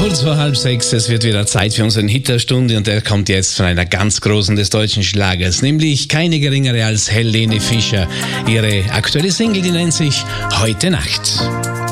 Kurz vor 5:30, es wird wieder Zeit für unseren Hit der Stunde und der kommt jetzt von einer ganz großen des deutschen Schlagers, nämlich keine geringere als Helene Fischer. Ihre aktuelle Single, die nennt sich Heute Nacht.